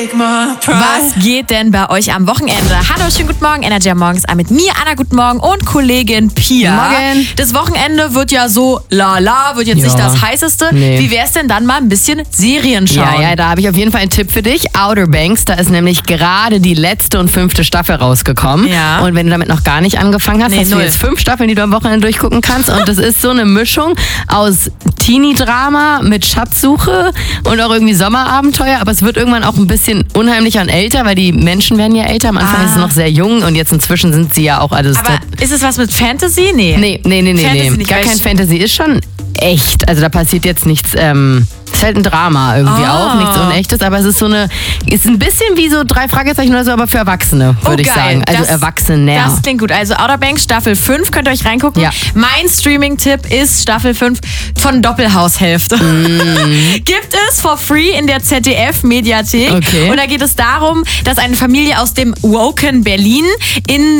Was geht denn bei euch am Wochenende? Hallo, schönen guten Morgen, Energy Morgens mit mir, Anna, guten Morgen und Kollegin Pia. Morgen. Das Wochenende wird ja so wird jetzt nicht das heißeste. Nee. Wie wär's denn dann mal ein bisschen Serien schauen? Ja, da habe ich auf jeden Fall einen Tipp für dich. Outer Banks, da ist nämlich gerade die letzte und 5. Staffel rausgekommen. Ja. Und wenn du damit noch gar nicht angefangen hast, hast du 0. jetzt 5 Staffeln, die du am Wochenende durchgucken kannst. Und das ist so eine Mischung aus Teenie-Drama mit Schatzsuche und auch irgendwie Sommerabenteuer. Aber es wird irgendwann auch ein bisschen unheimlicher und älter, weil die Menschen werden ja älter. Am Anfang ist es noch sehr jung und jetzt inzwischen sind sie ja auch alles... Aber ist es was mit Fantasy? Nee. Nee. Nicht, Gar kein Fantasy. Ist schon echt. Also da passiert jetzt nichts... ist halt ein Drama irgendwie auch, nichts Unechtes, aber es ist ist ein bisschen wie so 3 Fragezeichen oder so, aber für Erwachsene, würde ich sagen. Also Erwachsene. Das klingt gut. Also Outer Banks Staffel 5, könnt ihr euch reingucken. Ja. Mein Streaming-Tipp ist Staffel 5 von Doppelhaushälfte. Gibt es for free in der ZDF-Mediathek. Okay. Und da geht es darum, dass eine Familie aus dem woken Berlin in